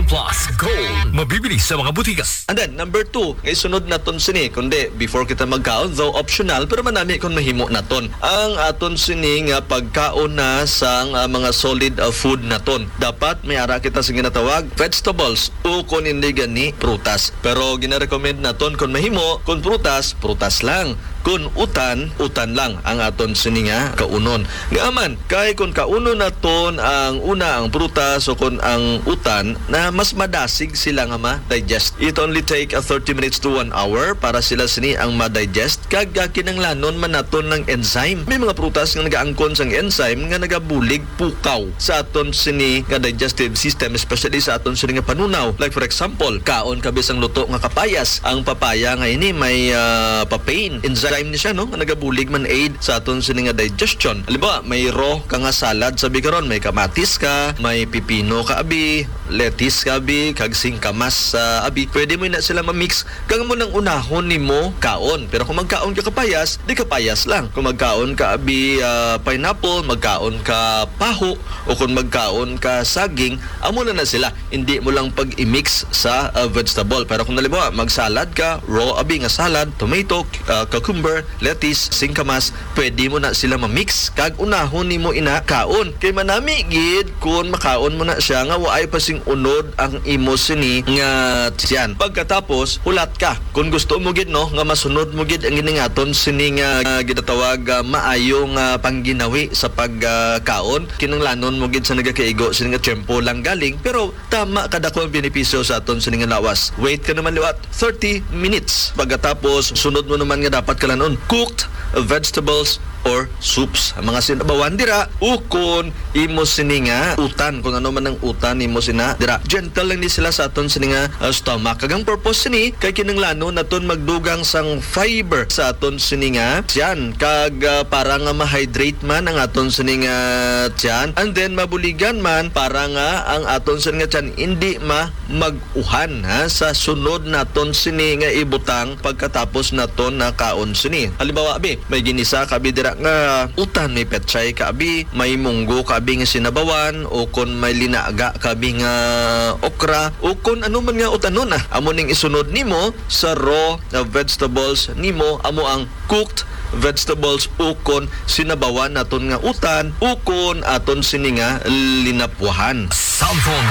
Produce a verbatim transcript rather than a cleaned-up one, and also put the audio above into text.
Plus Gold. Mabibili sa mga butikas. And then, number two, ngay sunod naton sini, kundi before kita magkaon, though optional, pero manami kung mahimo naton. Ang aton sini nga pagkaon na sang uh, mga solid uh, food naton. Dapat may ara kita sa ginatawag vegetables o kung hindi gani prutas. Pero gina-recommend naton kung mahimo, kung prutas, prutas lang. Kung utan, utan lang ang aton sini nga kaunon. Ngaaman, kay kung kaunon naton ang una ang prutas o kung ang utan na mas madasig sila nga ma-digest. It only take a thirty minutes to one hour para sila sini ang ma-digest kag kinanglanon man naton ng enzyme. May mga prutas nga nagaangkon sang enzyme nga nagabulig pukaw sa aton sini nga digestive system, especially sa aton sini nga panunaw. Like for example, kaon ka bisang luto nga kapayas. Ang papaya nga ini may uh, papain enzyme ni siya, no? Nagabulig man aid sa aton sini nga digestion. Halimbawa, may raw ka nga salad sabi karon, may kamatis ka, may pipino ka abi, lettuce ka abi, kag singkamas sa uh, abi. Pwede mo na sila ma-mix kang mo nang unahon nimo kaon. Pero kung magkaon ka kapayas, di kapayas lang. Kung magkaon ka abi uh, pineapple, magkaon ka paho, o kung magkaon ka saging, amo na na sila. Hindi mo lang pag-i-mix sa uh, vegetable. Pero kung halimbawa, mag-salad ka, raw abi nga salad, tomato, uh, cucumber, lettuce, singkamas, pwede mo na sila ma-mix kag unahon nimo ina kaon. Kay manami gid kung makaon mo na siya nga waay pa sing unod ang imo sini nga siyan. Pagkatapos hulat ka. Kung gusto mo gid no nga masunod mo gid ang giningaton sini nga uh, ginatawag uh, maayong uh, pangginawi sa pagkaon, uh, kinanglanon mo gid sa nagakaigo sini nga tiyempo lang galing, pero tama kada ko ang benepisyo sa aton sini nga lawas. Wait ka naman liwat thirty minutes. Pagkatapos sunod mo naman nga dapat ka on cooked vegetables or soups. Ang mga sinabawan dira ukon imo sini nga utan, kung ano man ang utan imo sina dira. Gentle lang ni sila sa aton sini nga uh, stomach. Kagang purpose sini kay kinanglanon naton magdugang sang fiber sa aton sini nga tiyan kag uh, para nga ma-hydrate man ang aton sini nga tiyan, and then mabuligan man para nga ang aton sini nga tiyan hindi ma mag-uhan ha sa sunod naton sini nga ibutang pagkatapos naton na kaon sini. Halimbawa abi, may ginisa ka abi dira nga utan, may petchay ka abi, may munggo ka abi nga sinabawan, o kon may linaga ka abi nga okra, o kon ano man nga utanon ah. Amo ning isunod nimo sa raw na vegetables nimo, amo ang cooked vegetables ukon sinabawan naton nga utan ukon aton sini nga linapwahan. Sample